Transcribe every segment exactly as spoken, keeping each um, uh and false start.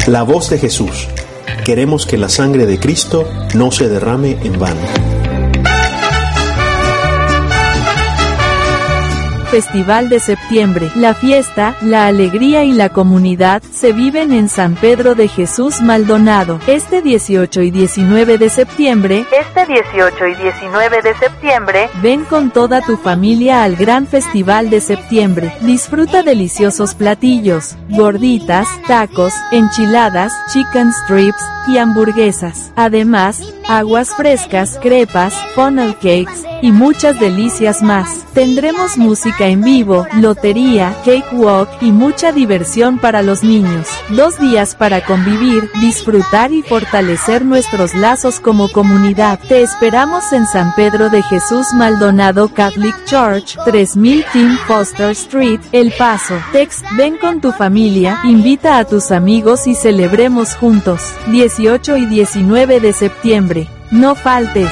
La voz de Jesús. Queremos que la sangre de Cristo no se derrame en vano. Festival de septiembre. La fiesta, la alegría y la comunidad se viven en San Pedro de Jesús Maldonado. Este dieciocho y diecinueve de septiembre, este dieciocho y diecinueve de septiembre, ven con toda tu familia al gran Festival de septiembre. Disfruta deliciosos platillos, gorditas, tacos, enchiladas, chicken strips y hamburguesas. Además, aguas frescas, crepas, funnel cakes y muchas delicias más. Tendremos música en vivo, lotería, cakewalk y mucha diversión para los niños. Dos días para convivir, disfrutar y fortalecer nuestros lazos como comunidad. Te esperamos en San Pedro de Jesús Maldonado Catholic Church, tres mil Tim Foster Street, El Paso, Texas. Ven con tu familia, invita a tus amigos y celebremos juntos. dieciocho y diecinueve de septiembre. No faltes.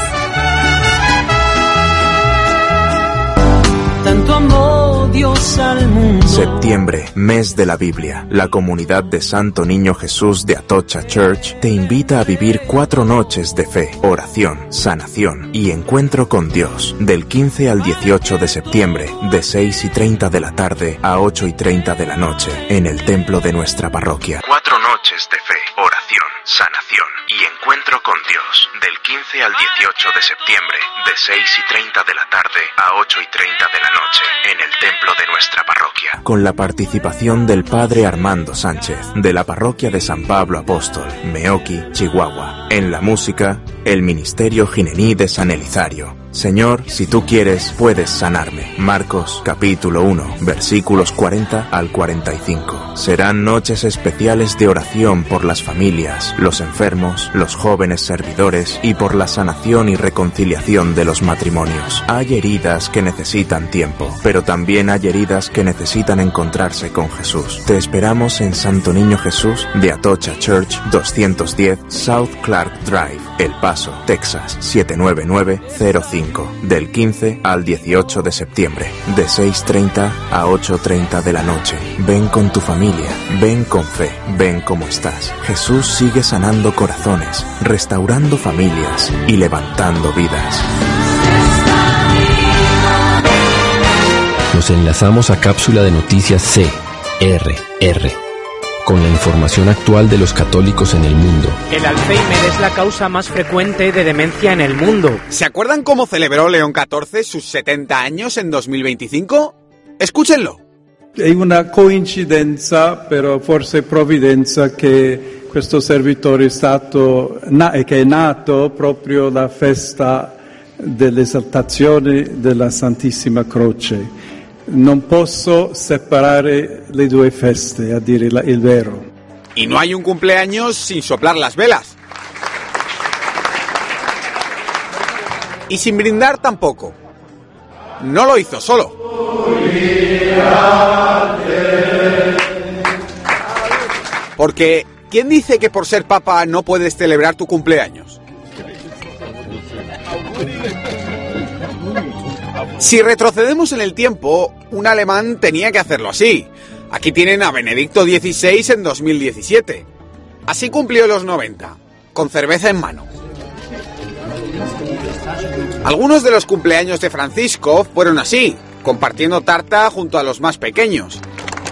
Tanto amó Dios al mundo. Septiembre, mes de la Biblia. La comunidad de Santo Niño Jesús de Atocha Church te invita a vivir cuatro noches de fe, oración, sanación y encuentro con Dios. Del quince al dieciocho de septiembre, de seis y treinta de la tarde a ocho y treinta de la noche, en el templo de nuestra parroquia. Cuatro noches de fe, oración, sanación y encuentro con Dios. Del quince al dieciocho de septiembre, de seis y treinta de la tarde a ocho y treinta de la noche, en el templo de nuestra parroquia. Con la participación del Padre Armando Sánchez, de la parroquia de San Pablo Apóstol, Meoqui, Chihuahua. En la música, el Ministerio Ginení de San Elizario. Señor, si tú quieres, puedes sanarme. Marcos, capítulo uno, versículos cuarenta al cuarenta y cinco. Serán noches especiales de oración por las familias, los enfermos, los jóvenes servidores y por la sanación y reconciliación de los matrimonios. Hay heridas que necesitan tiempo, pero también hay heridas que necesitan encontrarse con Jesús. Te esperamos en Santo Niño Jesús de Atocha Church, doscientos diez South Clark Drive, El Paso, Texas, siete nueve nueve cero cinco. Del quince al dieciocho de septiembre, de seis treinta a ocho treinta de la noche. Ven con tu familia, ven con fe, ven como estás. Jesús sigue sanando corazones, restaurando familias y levantando vidas. Nos enlazamos a cápsula de noticias C R R. Con la información actual de los católicos en el mundo. El Alzheimer es la causa más frecuente de demencia en el mundo. ¿Se acuerdan cómo celebró León catorce sus setenta años en dos mil veinticinco? Escúchenlo. È una coincidenza, però forse provvidenza, che questo servitore è stato, che è nato proprio la festa dell'esaltazione della Santissima Croce. Non posso separare le due feste, a dire la, il vero. Y no hay un cumpleaños sin soplar las velas. Y sin brindar tampoco. No lo hizo solo. Porque, ¿quién dice que por ser papa no puedes celebrar tu cumpleaños? Si retrocedemos en el tiempo, un alemán tenía que hacerlo así. Aquí tienen a Benedicto dieciséis en dos mil diecisiete. Así cumplió los noventa, con cerveza en mano. Algunos de los cumpleaños de Francisco fueron así, compartiendo tarta junto a los más pequeños.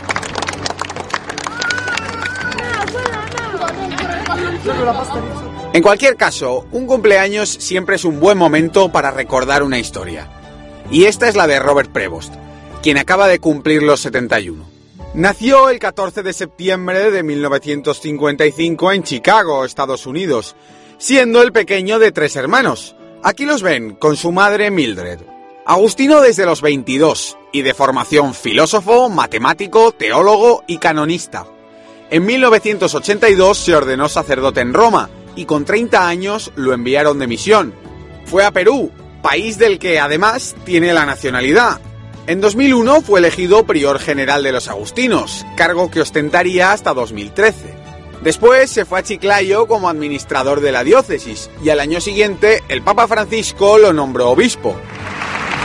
En cualquier caso, un cumpleaños siempre es un buen momento para recordar una historia. Y esta es la de Robert Prevost, quien acaba de cumplir los setenta y uno. Nació el catorce de septiembre de mil novecientos cincuenta y cinco en Chicago, Estados Unidos, siendo el pequeño de tres hermanos. Aquí los ven, con su madre Mildred. Agustino desde los veintidós, y de formación filósofo, matemático, teólogo y canonista. En mil novecientos ochenta y dos se ordenó sacerdote en Roma, y con treinta años lo enviaron de misión. Fue a Perú, país del que además tiene la nacionalidad. En dos mil uno fue elegido prior general de los agustinos, cargo que ostentaría hasta dos mil trece. Después se fue a Chiclayo como administrador de la diócesis y al año siguiente el Papa Francisco lo nombró obispo.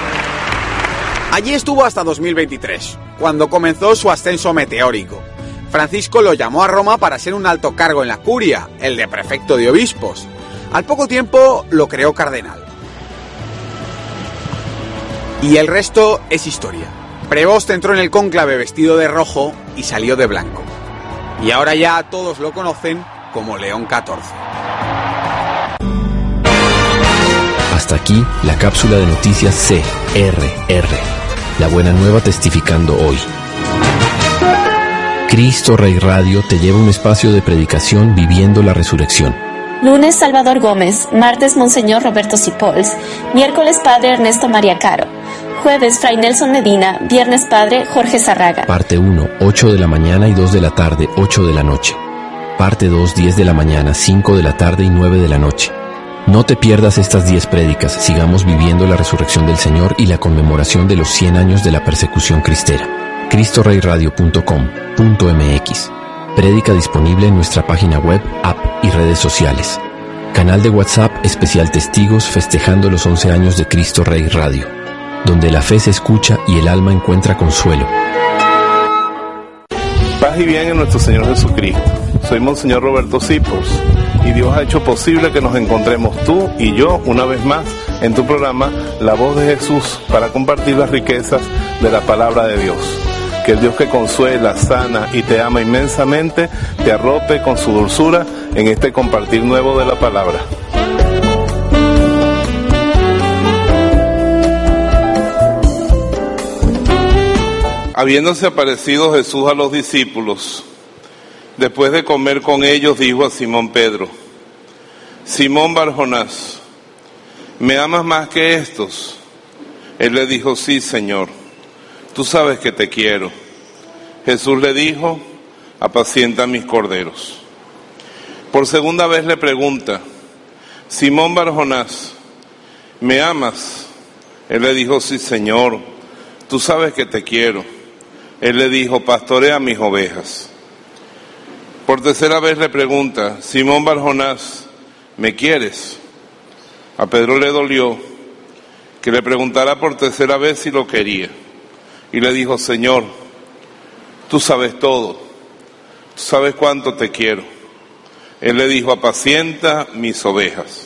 Allí estuvo hasta dos mil veintitrés, cuando comenzó su ascenso meteórico. Francisco lo llamó a Roma para ser un alto cargo en la curia, el de prefecto de obispos. Al poco tiempo lo creó cardenal. Y el resto es historia. Prevost entró en el cónclave vestido de rojo y salió de blanco. Y ahora ya todos lo conocen como León catorce. Hasta aquí la cápsula de noticias C R R. La buena nueva testificando hoy. Cristo Rey Radio te lleva a un espacio de predicación viviendo la resurrección. Lunes, Salvador Gómez. Martes, Monseñor Roberto Sipols. Miércoles, Padre Ernesto María Caro. Jueves, Fray Nelson Medina. Viernes, Padre Jorge Zarraga. Parte uno, ocho de la mañana y dos de la tarde, ocho de la noche. Parte dos, diez de la mañana, cinco de la tarde y nueve de la noche. No te pierdas estas diez prédicas. Sigamos viviendo la resurrección del Señor y la conmemoración de los cien años de la persecución cristera. cristo rey radio punto com punto m x. Prédica disponible en nuestra página web, app y redes sociales. Canal de WhatsApp especial Testigos festejando los once años de Cristo Rey Radio, donde la fe se escucha y el alma encuentra consuelo. Paz y bien en nuestro Señor Jesucristo. Soy Monseñor Roberto Sipols y Dios ha hecho posible que nos encontremos tú y yo una vez más en tu programa La Voz de Jesús para compartir las riquezas de la palabra de Dios. Que el Dios que consuela, sana y te ama inmensamente te arrope con su dulzura en este compartir nuevo de la palabra. Habiéndose aparecido Jesús a los discípulos, después de comer con ellos, dijo a Simón Pedro: Simón Barjonás, ¿me amas más que estos? Él le dijo: sí, Señor, tú sabes que te quiero. Jesús le dijo: apacienta mis corderos. Por segunda vez le pregunta: Simón Barjonás, ¿me amas? Él le dijo: sí, Señor, tú sabes que te quiero. Él le dijo: pastorea mis ovejas. Por tercera vez le pregunta: Simón Barjonás, ¿me quieres? A Pedro le dolió que le preguntara por tercera vez si lo quería. Y le dijo: Señor, tú sabes todo, tú sabes cuánto te quiero. Él le dijo: apacienta mis ovejas.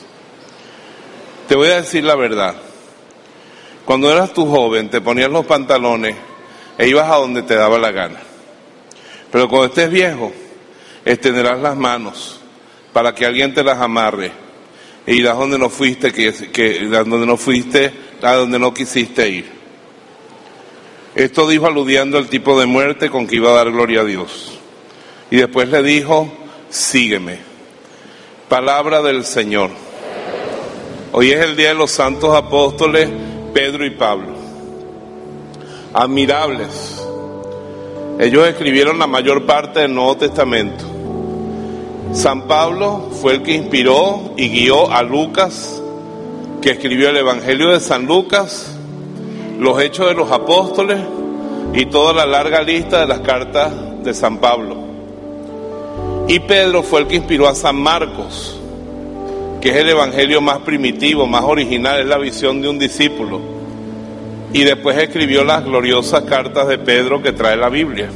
Te voy a decir la verdad. Cuando eras tú joven, te ponías los pantalones e ibas a donde te daba la gana. Pero cuando estés viejo, extenderás las manos para que alguien te las amarre e irás donde no fuiste, que, que, donde no fuiste, a donde no quisiste ir. Esto dijo aludiendo al tipo de muerte con que iba a dar gloria a Dios. Y después le dijo: sígueme. Palabra del Señor. Hoy es el día de los santos apóstoles Pedro y Pablo. Admirables. Ellos escribieron la mayor parte del Nuevo Testamento. San Pablo fue el que inspiró y guió a Lucas, que escribió el Evangelio de San Lucas, los Hechos de los Apóstoles y toda la larga lista de las cartas de San Pablo. Y Pedro fue el que inspiró a San Marcos, que es el evangelio más primitivo, más original, es la visión de un discípulo. Y después escribió las gloriosas cartas de Pedro que trae la Biblia.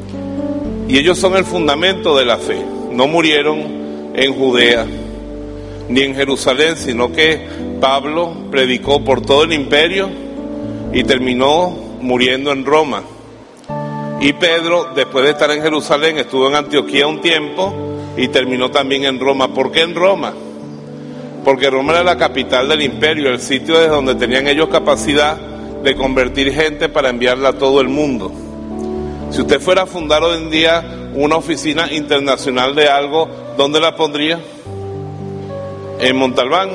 Y ellos son el fundamento de la fe. No murieron en Judea ni en Jerusalén, sino que Pablo predicó por todo el imperio y terminó muriendo en Roma. Y Pedro, después de estar en Jerusalén, estuvo en Antioquía un tiempo y terminó también en Roma. ¿Por qué en Roma? Porque Roma era la capital del imperio, el sitio desde donde tenían ellos capacidad de convertir gente para enviarla a todo el mundo. Si usted fuera a fundar hoy en día una oficina internacional de algo, ¿dónde la pondría? ¿En Montalbán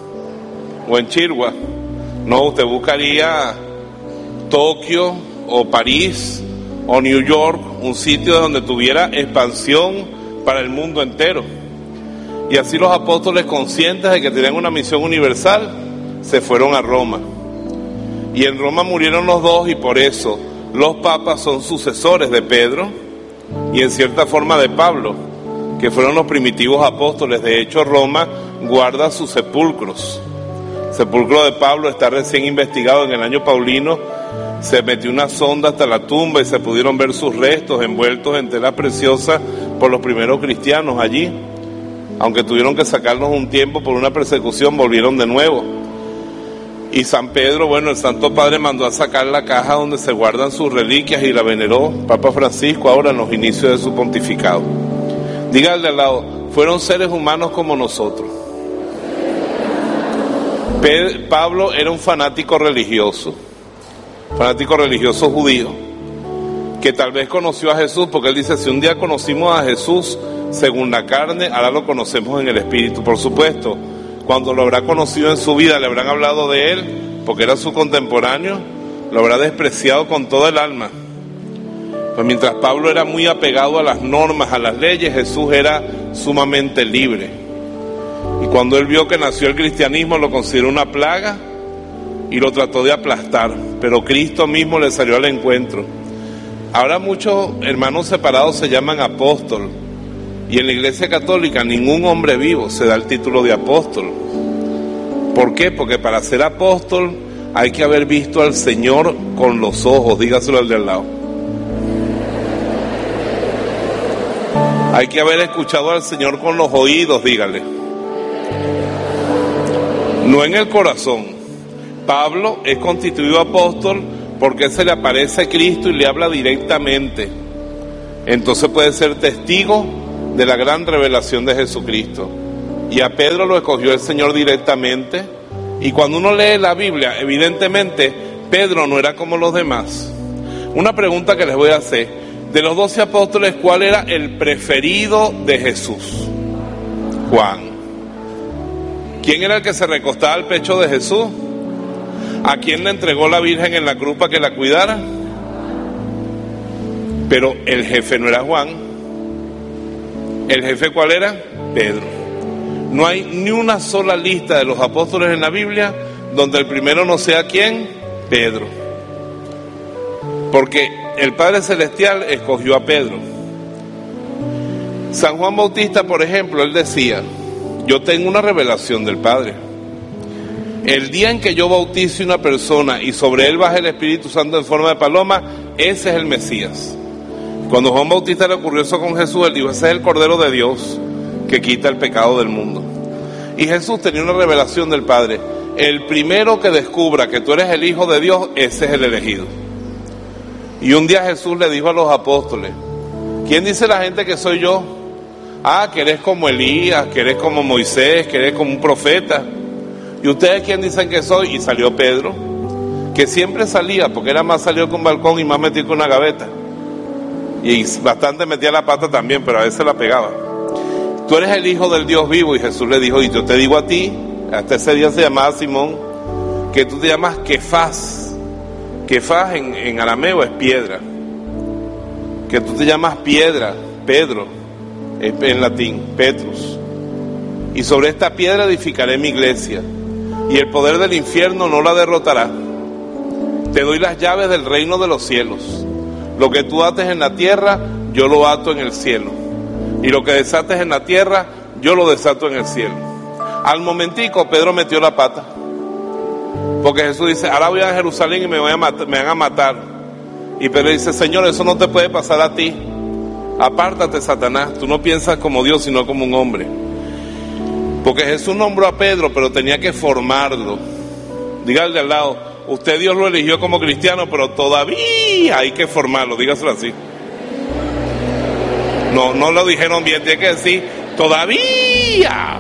o en Chirgua? No, usted buscaría Tokio o París o New York, un sitio donde tuviera expansión para el mundo entero. Y así los apóstoles, conscientes de que tenían una misión universal, se fueron a Roma. Y en Roma murieron los dos, y por eso los papas son sucesores de Pedro y en cierta forma de Pablo, que fueron los primitivos apóstoles. De hecho, Roma guarda sus sepulcros. El sepulcro de Pablo está recién investigado en el año paulino Se metió una sonda hasta la tumba y se pudieron ver sus restos envueltos en tela preciosa por los primeros cristianos allí. Aunque tuvieron que sacarlos un tiempo por una persecución, volvieron de nuevo. Y San Pedro, bueno, el Santo Padre mandó a sacar la caja donde se guardan sus reliquias y la veneró Papa Francisco ahora en los inicios de su pontificado. Dígale al lado, fueron seres humanos como nosotros. Pedro, Pablo era un fanático religioso, fanático religioso judío, que tal vez conoció a Jesús, porque él dice, si un día conocimos a Jesús según la carne, ahora lo conocemos en el Espíritu. Por supuesto, cuando lo habrá conocido en su vida, le habrán hablado de él, porque era su contemporáneo, lo habrá despreciado con toda el alma. Pues mientras Pablo era muy apegado a las normas, a las leyes, Jesús era sumamente libre. Y cuando él vio que nació el cristianismo, lo consideró una plaga y lo trató de aplastar, pero Cristo mismo le salió al encuentro. Ahora muchos hermanos separados se llaman apóstol, y en la Iglesia Católica ningún hombre vivo se da el título de apóstol. ¿Por qué? Porque para ser apóstol hay que haber visto al Señor con los ojos, dígaselo al de al lado. Hay que haber escuchado al Señor con los oídos, dígale. No en el corazón. Pablo es constituido apóstol porque se le aparece Cristo y le habla directamente. Entonces puede ser testigo de la gran revelación de Jesucristo. Y a Pedro lo escogió el Señor directamente. Y cuando uno lee la Biblia, evidentemente Pedro no era como los demás. Una pregunta que les voy a hacer: de los doce apóstoles, ¿cuál era el preferido de Jesús? Juan. ¿Quién era el que se recostaba al pecho de Jesús? ¿A quién le entregó la Virgen en la cruz para que la cuidara? Pero el jefe no era Juan. ¿El jefe cuál era? Pedro. No hay ni una sola lista de los apóstoles en la Biblia donde el primero no sea ¿quién? Pedro. Porque el Padre Celestial escogió a Pedro. San Juan Bautista, por ejemplo, él decía: yo tengo una revelación del Padre. El día en que yo bautice una persona y sobre él baje el Espíritu Santo en forma de paloma, ese es el Mesías. Cuando Juan Bautista le ocurrió eso con Jesús, él dijo: ese es el Cordero de Dios que quita el pecado del mundo. Y Jesús tenía una revelación del Padre: el primero que descubra que tú eres el Hijo de Dios, ese es el elegido. Y un día Jesús le dijo a los apóstoles: ¿quién dice la gente que soy yo? Ah, que eres como Elías, que eres como Moisés, que eres como un profeta. ¿Y ustedes quién dicen que soy? Y salió Pedro, que siempre salía, porque era más salió con un balcón y más metido con una gaveta. Y bastante metía la pata también, pero a veces la pegaba. Tú eres el Hijo del Dios vivo. Y Jesús le dijo: y yo te digo a ti, hasta ese día se llamaba Simón, que tú te llamas Kefas. Kefas en, en arameo es piedra. Que tú te llamas piedra, Pedro, en latín, Petrus. Y sobre esta piedra edificaré mi iglesia, y el poder del infierno no la derrotará. Te doy las llaves del reino de los cielos. Lo que tú ates en la tierra, yo lo ato en el cielo. Y lo que desates en la tierra, yo lo desato en el cielo. Al momentico, Pedro metió la pata. Porque Jesús dice: ahora voy a Jerusalén y me, voy a matar, me van a matar. Y Pedro dice: Señor, eso no te puede pasar a ti. Apártate, Satanás. Tú no piensas como Dios, sino como un hombre. Porque Jesús nombró a Pedro, pero tenía que formarlo. Dígale al lado: usted Dios lo eligió como cristiano, pero todavía hay que formarlo. Dígaselo así. No, no lo dijeron bien, tiene que decir todavía.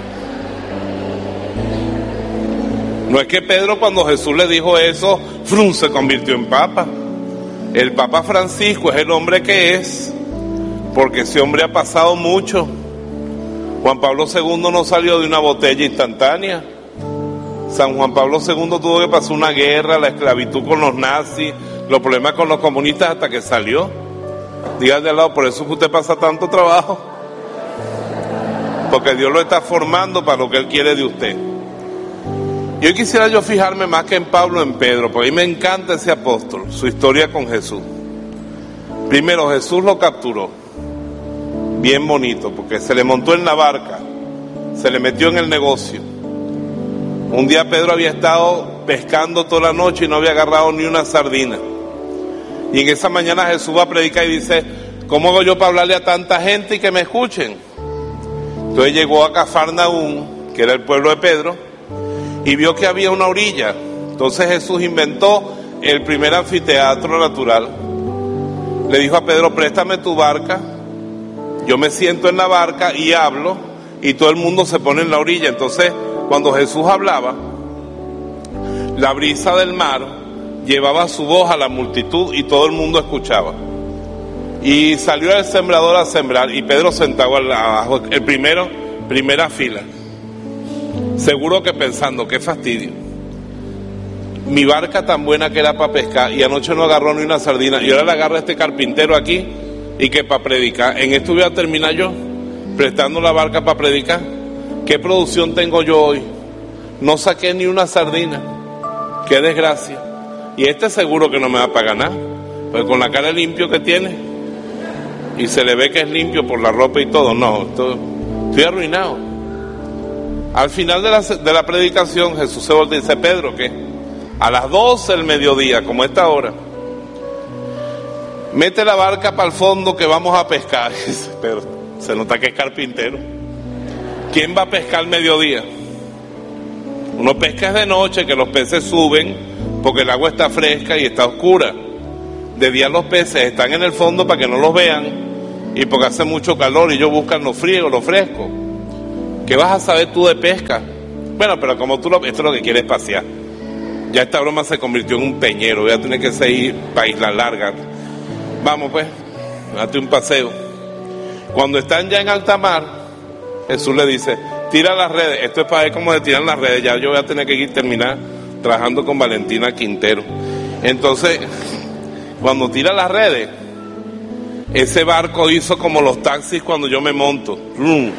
No es que Pedro, cuando Jesús le dijo eso, frum, se convirtió en papa. El Papa Francisco es el hombre que es, porque ese hombre ha pasado mucho. Juan Pablo segundo no salió de una botella instantánea. San Juan Pablo segundo tuvo que pasar una guerra, la esclavitud con los nazis, los problemas con los comunistas, hasta que salió. Dígale al lado: por eso que usted pasa tanto trabajo, porque Dios lo está formando para lo que Él quiere de usted. Y hoy quisiera yo fijarme más que en Pablo, en Pedro, porque a mí me encanta ese apóstol, su historia con Jesús. Primero, Jesús lo capturó, bien bonito, porque se le montó en la barca, se le metió en el negocio. Un día Pedro había estado pescando toda la noche y no había agarrado ni una sardina. Y en esa mañana Jesús va a predicar y dice, ¿cómo hago yo para hablarle a tanta gente y que me escuchen? Entonces llegó a Cafarnaúm, que era el pueblo de Pedro, y vio que había una orilla. Entonces Jesús inventó el primer anfiteatro natural. Le dijo a Pedro, préstame tu barca, yo me siento en la barca y hablo, y todo el mundo se pone en la orilla. Entonces, cuando Jesús hablaba, la brisa del mar llevaba su voz a la multitud y todo el mundo escuchaba. Y salió el sembrador a sembrar, y Pedro sentado abajo, el primero, primera fila, seguro que pensando, qué fastidio, mi barca tan buena que era para pescar, y anoche no agarró ni una sardina, y ahora le agarra este carpintero aquí, y que para predicar, en esto voy a terminar yo, prestando la barca para predicar. ¿Qué producción tengo yo hoy? No saqué ni una sardina, qué desgracia. Y este seguro que no me va a pagar nada, pues con la cara limpio que tiene, y se le ve que es limpio por la ropa y todo. No, esto, estoy arruinado. Al final de la, de la predicación, Jesús se voltea y dice, Pedro, ¿qué? A las doce del mediodía, como esta hora, mete la barca para el fondo que vamos a pescar. Pero se nota que es carpintero. ¿Quién va a pescar al mediodía? Uno pesca de noche, que los peces suben porque el agua está fresca y está oscura. De día los peces están en el fondo para que no los vean, y porque hace mucho calor y ellos buscan lo frío, lo fresco. ¿Qué vas a saber tú de pesca? Bueno, pero como tú lo, esto es lo que quieres pasear. Ya esta broma se convirtió en un peñero, voy a tener que seguir para Isla Larga. Vamos pues, date un paseo. Cuando están ya en alta mar, Jesús le dice, tira las redes. Esto es para ver cómo se tiran las redes. Ya yo voy a tener que ir terminar trabajando con Valentina Quintero. Entonces, cuando tira las redes, ese barco hizo como los taxis cuando yo me monto. ¡Rum!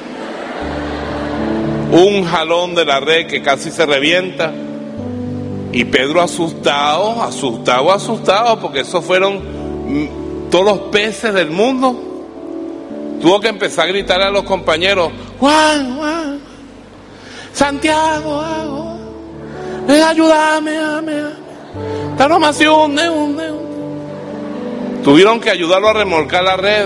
Un jalón de la red que casi se revienta. Y Pedro asustado, asustado, asustado, porque esos fueron todos los peces del mundo. Tuvo que empezar a gritar a los compañeros, Juan, Juan, Santiago, ven, ayúdame, ayúdame. Esta broma se hunde, hunde, hunde. Tuvieron que ayudarlo a remolcar la red.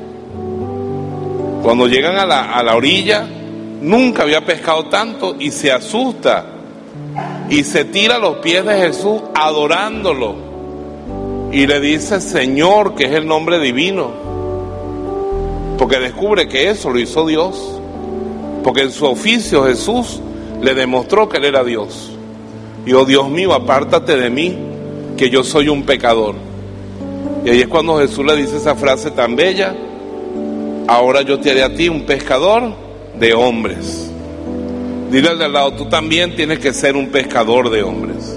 Cuando llegan a la, a la orilla, nunca había pescado tanto y se asusta. Y se tira a los pies de Jesús adorándolo. Y le dice, Señor, que es el nombre divino. Porque descubre que eso lo hizo Dios. Porque en su oficio Jesús le demostró que él era Dios. Y oh Dios mío, apártate de mí, que yo soy un pecador. Y ahí es cuando Jesús le dice esa frase tan bella, ahora yo te haré a ti un pescador de hombres. Dile al de al lado, tú también tienes que ser un pescador de hombres.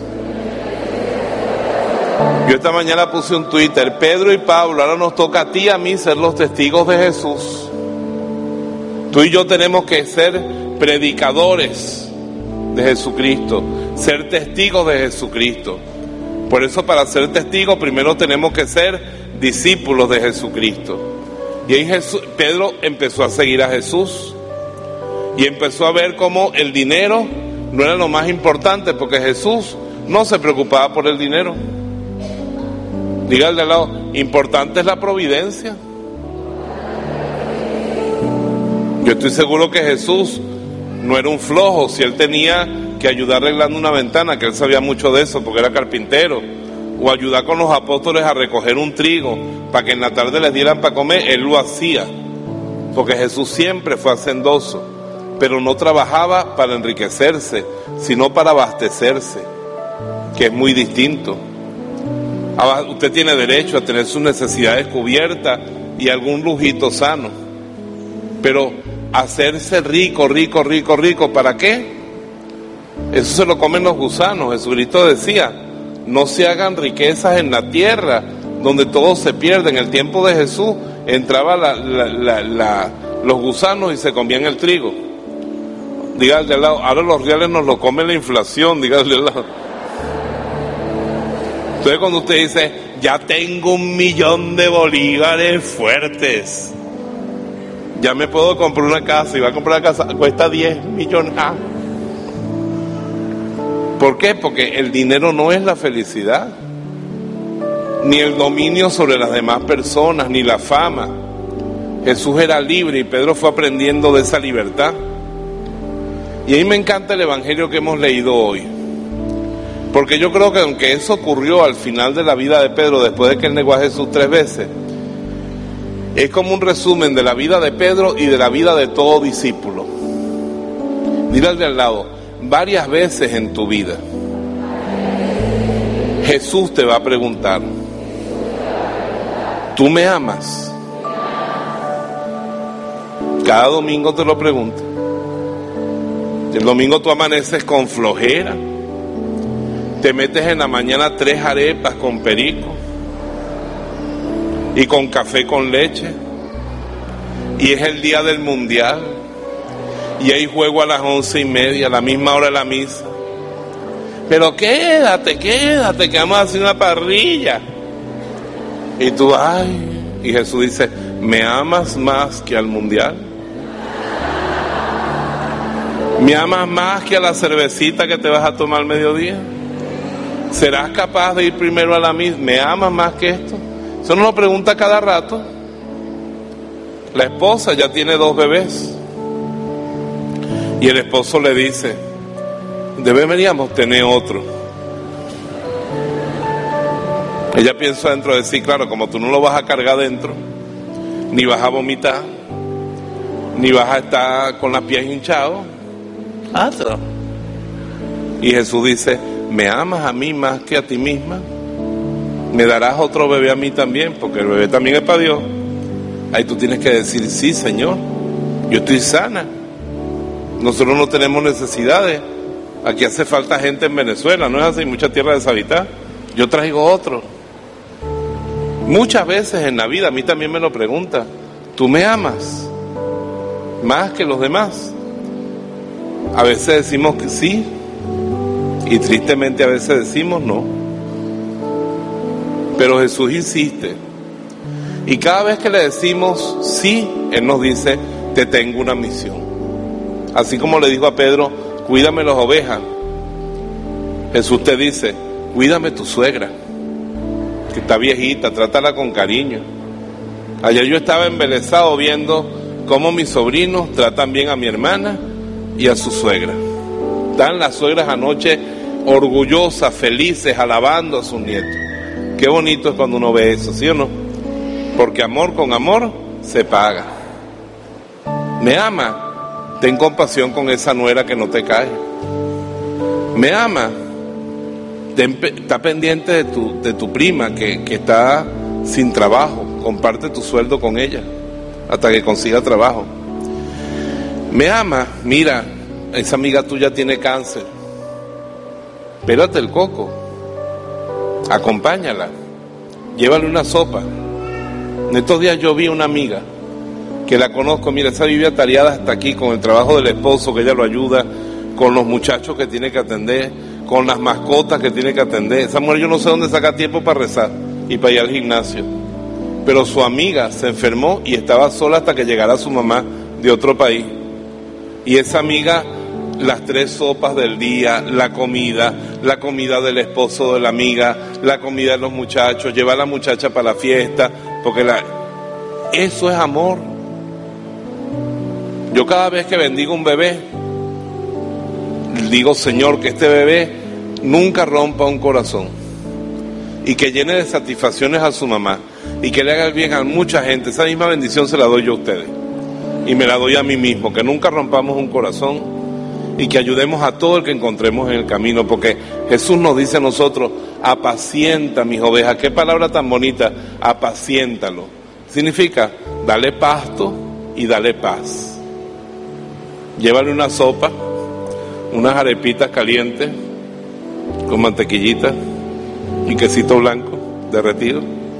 Yo esta mañana puse un Twitter, Pedro y Pablo, ahora nos toca a ti y a mí ser los testigos de Jesús. Tú y yo tenemos que ser predicadores de Jesucristo, ser testigos de Jesucristo. Por eso, para ser testigos primero tenemos que ser discípulos de Jesucristo. Y ahí Jesús, Pedro empezó a seguir a Jesús y empezó a ver cómo el dinero no era lo más importante, porque Jesús no se preocupaba por el dinero. Diga al de al lado, importante es la providencia. Yo estoy seguro que Jesús no era un flojo. Si él tenía que ayudar arreglando una ventana, que él sabía mucho de eso porque era carpintero, o ayudar con los apóstoles a recoger un trigo para que en la tarde les dieran para comer, él lo hacía, porque Jesús siempre fue hacendoso, pero no trabajaba para enriquecerse, sino para abastecerse, que es muy distinto. Usted tiene derecho a tener sus necesidades cubiertas y algún lujito sano, pero hacerse rico, rico, rico, rico, ¿para qué? Eso se lo comen los gusanos. Jesucristo decía, no se hagan riquezas en la tierra, donde todo se pierde. En el tiempo de Jesús entraba la, la, la, la, los gusanos y se comían el trigo. Dígale al lado, ahora los reales nos lo come la inflación, dígale al lado. Entonces cuando usted dice, ya tengo un millón de bolívares fuertes, ya me puedo comprar una casa, y va a comprar una casa, cuesta diez millones. Ah. ¿Por qué? Porque el dinero no es la felicidad. ni el dominio sobre las demás personas, ni la fama. Jesús era libre y Pedro fue aprendiendo de esa libertad. Y a mí me encanta el evangelio que hemos leído hoy, porque yo creo que aunque eso ocurrió al final de la vida de Pedro, después de que él negó a Jesús tres veces, es como un resumen de la vida de Pedro y de la vida de todo discípulo. Dile al de al lado, varias veces en tu vida Jesús te va a preguntar, ¿tú me amas? Cada domingo te lo pregunta. El domingo tú amaneces con flojera, te metes en la mañana tres arepas con perico y con café con leche, y es el día del mundial y hay juego a las once y media, a la misma hora de la misa, pero quédate, quédate, que vamos a hacer una parrilla, y tú, ay, y Jesús dice, ¿me amas más que al mundial? ¿Me amas más que a la cervecita que te vas a tomar al mediodía? ¿Serás capaz de ir primero a la misa? ¿Me amas más que esto? Eso no lo pregunta cada rato. La esposa ya tiene dos bebés y el esposo le dice, deberíamos tener otro. Ella piensa dentro de sí, claro, como tú no lo vas a cargar dentro, ni vas a vomitar, ni vas a estar con las pies hinchados, hazlo. Y Jesús dice, ¿me amas a mí más que a ti misma? ¿Me darás otro bebé a mí también? Porque el bebé también es para Dios. Ahí tú tienes que decir, sí, Señor, yo estoy sana. Nosotros no tenemos necesidades. Aquí hace falta gente en Venezuela, no es así, mucha tierra deshabitada. Yo traigo otro. Muchas veces en la vida, a mí también me lo pregunta, ¿tú me amas más que los demás? A veces decimos que sí, y tristemente a veces decimos no. Pero Jesús insiste, y cada vez que le decimos sí, Él nos dice, te tengo una misión. Así como le dijo a Pedro, cuídame las ovejas, Jesús te dice, cuídame tu suegra, que está viejita, trátala con cariño. Ayer yo estaba embelesado viendo cómo mis sobrinos tratan bien a mi hermana y a su suegra. Están las suegras anoche orgullosas, felices, alabando a sus nietos. Qué bonito es cuando uno ve eso, ¿sí o no? Porque amor con amor se paga. ¿Me ama? Ten compasión con esa nuera que no te cae. ¿Me ama? Ten, está pendiente de tu, de tu prima que, que está sin trabajo. Comparte tu sueldo con ella hasta que consiga trabajo. ¿Me ama? Mira, esa amiga tuya tiene cáncer. Pélate el coco. Acompáñala. Llévale una sopa. En estos días yo vi una amiga que la conozco, mira, esa vive atareada hasta aquí con el trabajo del esposo, que ella lo ayuda, con los muchachos que tiene que atender, con las mascotas que tiene que atender. Esa mujer yo no sé dónde saca tiempo para rezar y para ir al gimnasio. Pero su amiga se enfermó y estaba sola hasta que llegara su mamá de otro país. Y esa amiga, las tres sopas del día, la comida, la comida del esposo de la amiga, la comida de los muchachos, llevar a la muchacha para la fiesta, porque la... eso es amor. Yo cada vez que bendigo un bebé, digo, Señor, que este bebé nunca rompa un corazón y que llene de satisfacciones a su mamá y que le haga el bien a mucha gente. Esa misma bendición se la doy yo a ustedes y me la doy a mí mismo, que nunca rompamos un corazón y que ayudemos a todo el que encontremos en el camino, porque Jesús nos dice a nosotros, apacienta mis ovejas. Qué palabra tan bonita, apaciéntalo. Significa, dale pasto y dale paz. Llévale una sopa, unas arepitas calientes con mantequillita y quesito blanco derretido,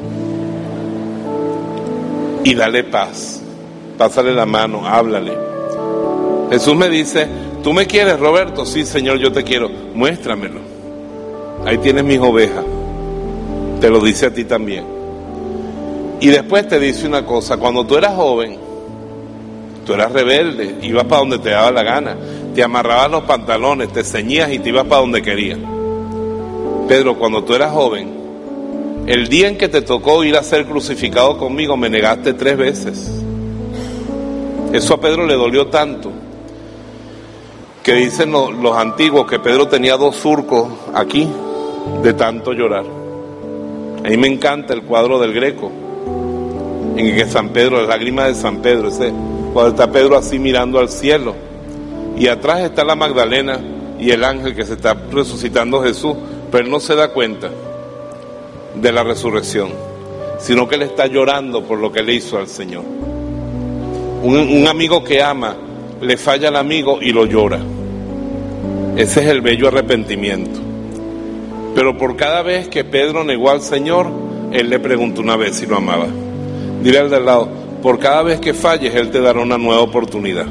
y dale paz. Pásale la mano, háblale. Jesús me dice, ¿tú me quieres, Roberto? Sí, Señor, yo te quiero. Muéstramelo. Ahí tienes mis ovejas. Te lo dice a ti también. Y después te dice una cosa, cuando tú eras joven, tú eras rebelde, ibas para donde te daba la gana, te amarrabas los pantalones, te ceñías y te ibas para donde querías. Pedro, cuando tú eras joven, el día en que te tocó ir a ser crucificado conmigo, me negaste tres veces. Eso a Pedro le dolió tanto, que dicen los, los antiguos que Pedro tenía dos surcos aquí, de tanto llorar. A mí me encanta el cuadro del Greco, en el que San Pedro, la lágrima de San Pedro, ese, cuando está Pedro así mirando al cielo, y atrás está la Magdalena y el ángel que se está resucitando Jesús, pero él no se da cuenta de la resurrección, sino que él está llorando por lo que le hizo al Señor. Un, un amigo que ama, le falla al amigo y lo llora. Ese es el bello arrepentimiento. Pero por cada vez que Pedro negó al Señor, él le preguntó una vez si lo amaba. Dile al de al lado, por cada vez que falles, él te dará una nueva oportunidad.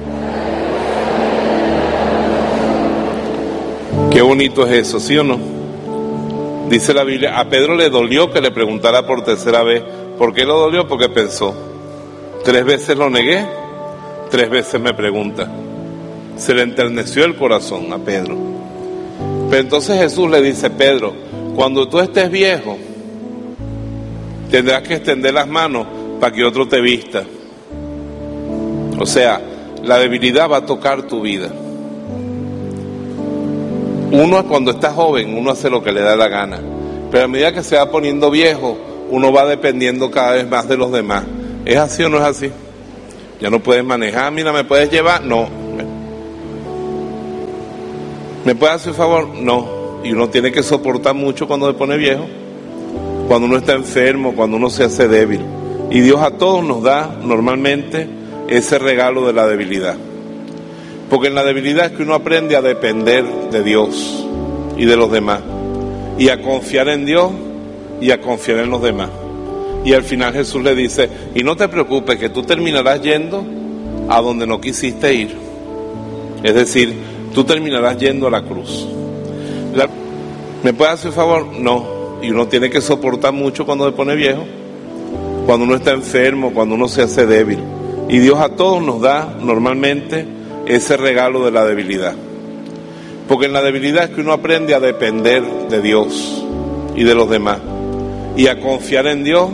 Qué bonito es eso, ¿sí o no? Dice la Biblia, a Pedro le dolió que le preguntara por tercera vez. ¿Por qué le dolió? Porque pensó, tres veces lo negué, tres veces me pregunta. Se le enterneció el corazón a Pedro. Pero entonces Jesús le dice, Pedro, cuando tú estés viejo, tendrás que extender las manos para que otro te vista. O sea, la debilidad va a tocar tu vida. Uno cuando está joven, uno hace lo que le da la gana, pero a medida que se va poniendo viejo, uno va dependiendo cada vez más de los demás. ¿Es así o no es así? Ya no puedes manejar, mira, ¿me puedes llevar? No. ¿Me puedes hacer un favor? No. Y uno tiene que soportar mucho cuando se pone viejo, cuando uno está enfermo, cuando uno se hace débil. Y Dios a todos nos da normalmente ese regalo de la debilidad. Porque en la debilidad es que uno aprende a depender de Dios y de los demás, y a confiar en Dios y a confiar en los demás. Y al final Jesús le dice, y no te preocupes que tú terminarás yendo a donde no quisiste ir. Es decir, tú terminarás yendo a la cruz. La... ¿Me puedes hacer un favor? No. Y uno tiene que soportar mucho cuando se pone viejo, cuando uno está enfermo, cuando uno se hace débil. Y Dios a todos nos da normalmente ese regalo de la debilidad. Porque en la debilidad es que uno aprende a depender de Dios y de los demás, y a confiar en Dios